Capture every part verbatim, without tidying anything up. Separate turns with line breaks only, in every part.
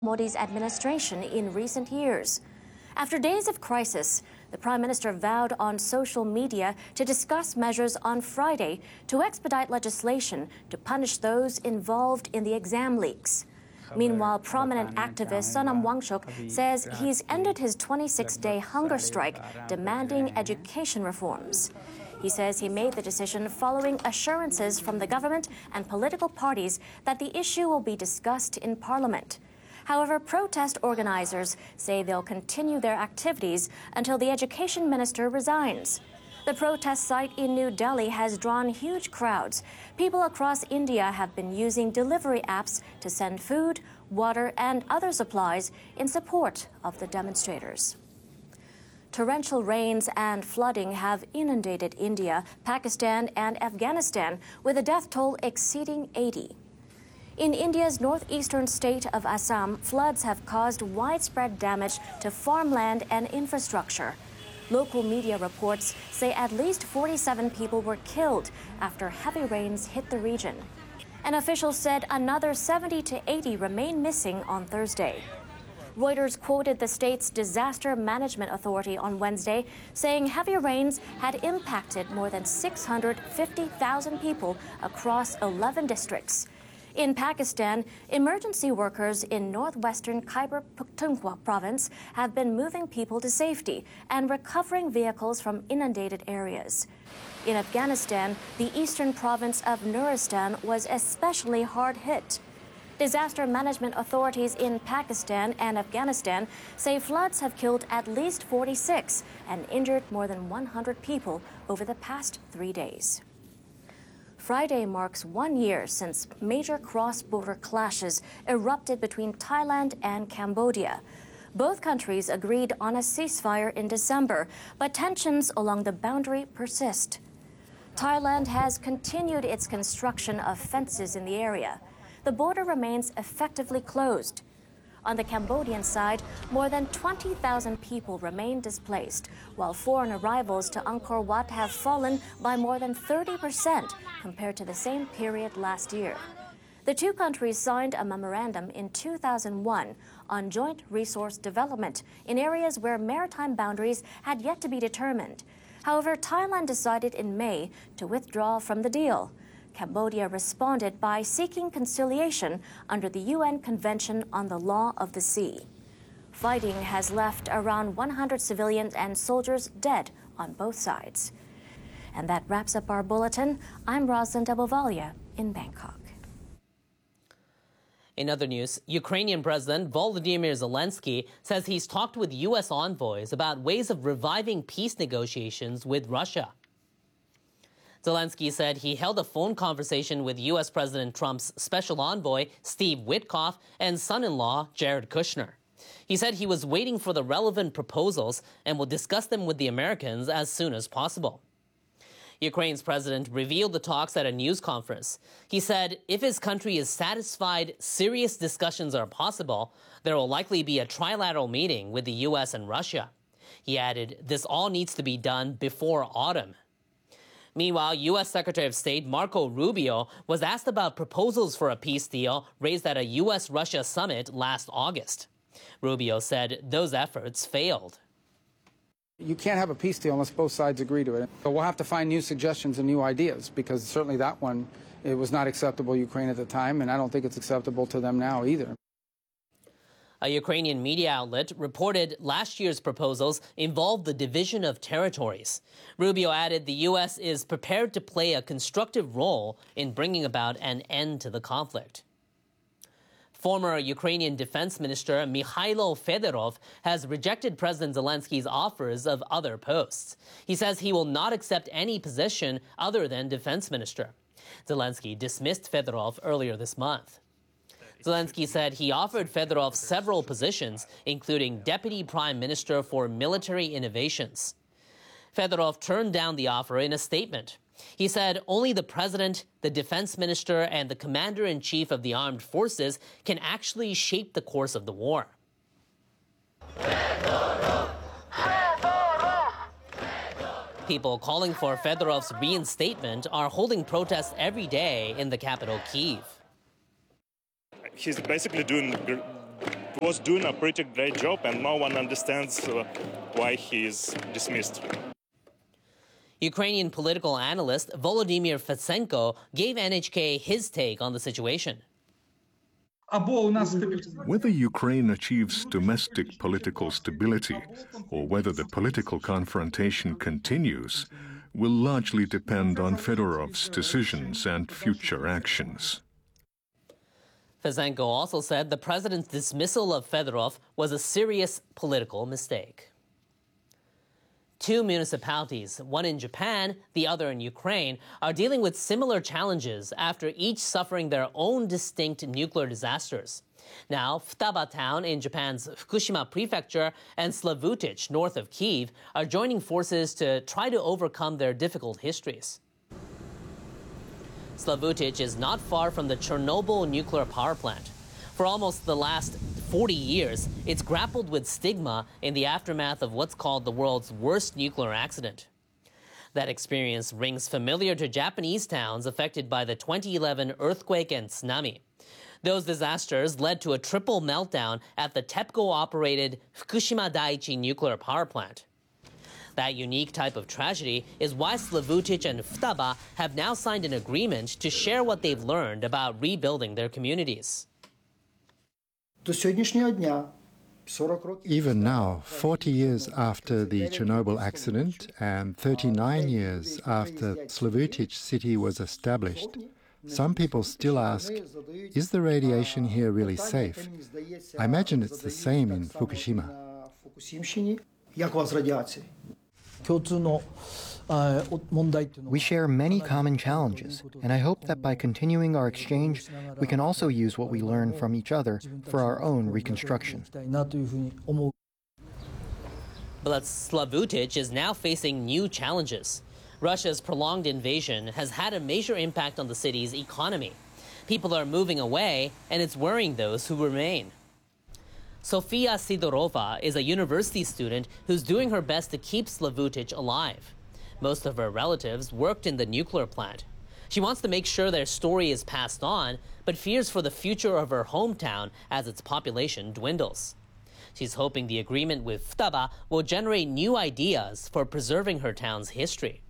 Modi's administration in recent years. After days of crisis, the Prime Minister vowed on social media to discuss measures on Friday to expedite legislation to punish those involved in the exam leaks. Meanwhile, prominent activist Sonam Wangchuk says he's ended his twenty-six day hunger strike demanding education reforms. He says he made the decision following assurances from the government and political parties that the issue will be discussed in Parliament. However, protest organizers say they'll continue their activities until the education minister resigns. The protest site in New Delhi has drawn huge crowds. People across India have been using delivery apps to send food, water, and other supplies in support of the demonstrators. Torrential rains and flooding have inundated India, Pakistan, and Afghanistan, with a death toll exceeding eighty. In India's northeastern state of Assam, floods have caused widespread damage to farmland and infrastructure. Local media reports say at least forty-seven people were killed after heavy rains hit the region. An official said another seventy to eighty remain missing on Thursday. Reuters quoted the state's Disaster Management Authority on Wednesday, saying heavy rains had impacted more than six hundred fifty thousand people across eleven districts. In Pakistan, emergency workers in northwestern Khyber Pakhtunkhwa province have been moving people to safety and recovering vehicles from inundated areas. In Afghanistan, the eastern province of Nuristan was especially hard hit. Disaster management authorities in Pakistan and Afghanistan say floods have killed at least forty-six and injured more than one hundred people over the past three days. Friday marks one year since major cross-border clashes erupted between Thailand and Cambodia. Both countries agreed on a ceasefire in December, but tensions along the boundary persist. Thailand has continued its construction of fences in the area. The border remains effectively closed. On the Cambodian side, more than twenty thousand people remain displaced, while foreign arrivals to Angkor Wat have fallen by more than thirty percent compared to the same period last year. The two countries signed a memorandum in two thousand one on joint resource development in areas where maritime boundaries had yet to be determined. However, Thailand decided in May to withdraw from the deal. Cambodia responded by seeking conciliation under the U N Convention on the Law of the Sea. Fighting has left around one hundred civilians and soldiers dead on both sides. And that wraps up our bulletin. I'm Rosalind Debovalia in Bangkok.
In other news, Ukrainian President Volodymyr Zelensky says he's talked with U S envoys about ways of reviving peace negotiations with Russia. Zelensky said he held a phone conversation with U S President Trump's special envoy, Steve Witkoff, and son-in-law, Jared Kushner. He said he was waiting for the relevant proposals and will discuss them with the Americans as soon as possible. Ukraine's president revealed the talks at a news conference. He said if his country is satisfied serious discussions are possible, there will likely be a trilateral meeting with the U S and Russia. He added this all needs to be done before autumn. Meanwhile, U S Secretary of State Marco Rubio was asked about proposals for a peace deal raised at a U S Russia summit last August. Rubio said those efforts failed.
You can't have a peace deal unless both sides agree to it. So we'll have to find new suggestions and new ideas, because certainly that one, it was not acceptable to Ukraine at the time, and I don't think it's acceptable to them now either.
A Ukrainian media outlet reported last year's proposals involved the division of territories. Rubio added the U S is prepared to play a constructive role in bringing about an end to the conflict. Former Ukrainian Defense Minister Mikhailo Fedorov has rejected President Zelensky's offers of other posts. He says he will not accept any position other than defense minister. Zelensky dismissed Fedorov earlier this month. Zelensky said he offered Fedorov several positions, including Deputy Prime Minister for Military Innovations. Fedorov turned down the offer in a statement. He said only the president, the defense minister, and the commander-in-chief of the armed forces can actually shape the course of the war. Fedorov! Fedorov! People calling for Fedorov's reinstatement are holding protests every day in the capital, Kyiv.
He's basically doing He was doing a pretty great job, and no one understands uh, why he is dismissed.
Ukrainian political analyst Volodymyr Fesenko gave N H K his take on the situation.
Whether Ukraine achieves domestic political stability or whether the political confrontation continues will largely depend on Fedorov's decisions and future actions.
Fesenko also said the president's dismissal of Fedorov was a serious political mistake. Two municipalities, one in Japan, the other in Ukraine, are dealing with similar challenges after each suffering their own distinct nuclear disasters. Now, Futaba town in Japan's Fukushima prefecture and Slavutich, north of Kyiv, are joining forces to try to overcome their difficult histories. Slavutich is not far from the Chernobyl nuclear power plant. For almost the last forty years, it's grappled with stigma in the aftermath of what's called the world's worst nuclear accident. That experience rings familiar to Japanese towns affected by the twenty eleven earthquake and tsunami. Those disasters led to a triple meltdown at the TEPCO-operated Fukushima Daiichi nuclear power plant. That unique type of tragedy is why Slavutich and Futaba have now signed an agreement to share what they've learned about rebuilding their communities.
Even now, forty years after the Chernobyl accident and thirty-nine years after Slavutich city was established, some people still ask, is the radiation here really safe? I imagine it's the same in Fukushima.
We share many common challenges, and I hope that by continuing our exchange, we can also use what we learn from each other for our own reconstruction.
But Slavutich is now facing new challenges. Russia's prolonged invasion has had a major impact on the city's economy. People are moving away, and it's worrying those who remain. Sofia Sidorova is a university student who's doing her best to keep Slavutich alive. Most of her relatives worked in the nuclear plant. She wants to make sure their story is passed on, but fears for the future of her hometown as its population dwindles. She's hoping the agreement with Futaba will generate new ideas for preserving her town's history.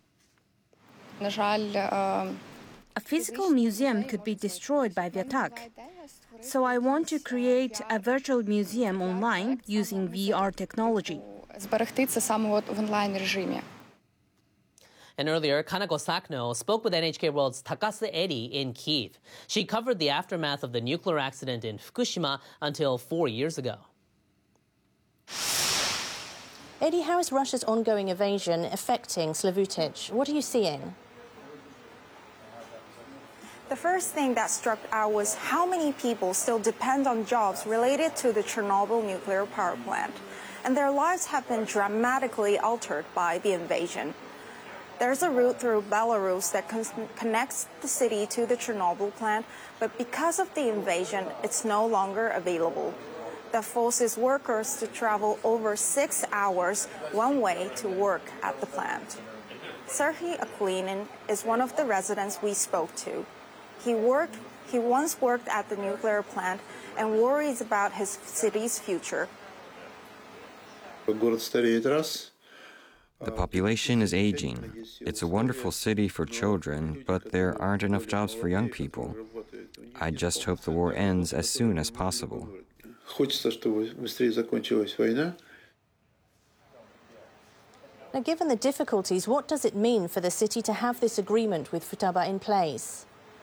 A physical museum could be destroyed by the attack. So I want to create a virtual museum online using V R technology.
And earlier, Kanako Sakno spoke with N H K World's Takase Eri in Kyiv. She covered the aftermath of the nuclear accident in Fukushima until four years ago.
Eri, how is Russia's ongoing invasion affecting Slavutich? What are you seeing?
The first thing that struck out was how many people still depend on jobs related to the Chernobyl nuclear power plant, and their lives have been dramatically altered by the invasion. There's a route through Belarus that con connects the city to the Chernobyl plant, but because of the invasion, it's no longer available. That forces workers to travel over six hours one way to work at the plant. Serhiy Aklinin is one of the residents we spoke to. He worked, he once worked at the nuclear plant and worries about his city's future.
The population is aging. It's a wonderful city for children, but there aren't enough jobs for young people. I just hope the war ends as soon as possible.
Now, given the difficulties, what does it mean for the city to have this agreement with Futaba in place?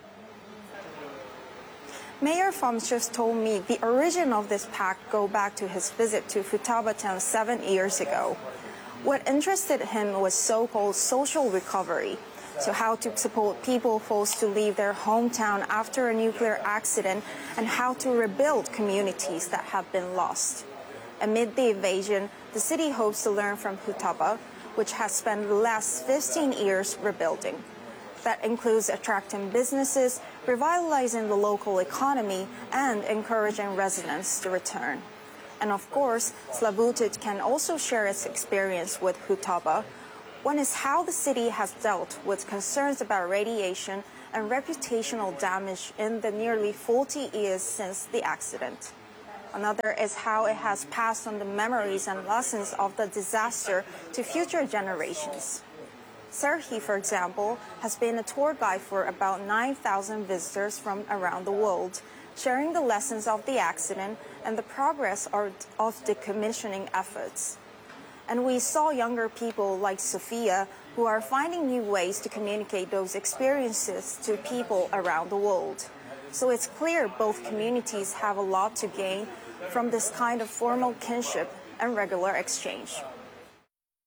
Mayor Fomchev told me the origin of this pact go back to his visit to Futaba town seven years ago. What interested him was so-called social recovery, so how to support people forced to leave their hometown after a nuclear accident and how to rebuild communities that have been lost. Amid the invasion, the city hopes to learn from Futaba, which has spent the last fifteen years rebuilding. That includes attracting businesses, revitalizing the local economy, and encouraging residents to return. And of course, Slavutich can also share its experience with Futaba. One is how the city has dealt with concerns about radiation and reputational damage in the nearly forty years since the accident. Another is how it has passed on the memories and lessons of the disaster to future generations. Serhi, for example, has been a tour guide for about nine thousand visitors from around the world, sharing the lessons of the accident and the progress of decommissioning efforts. And we saw younger people like Sophia who are finding new ways to communicate those experiences to people around the world. So it's clear both communities have a lot to gain from this kind of formal kinship and regular exchange.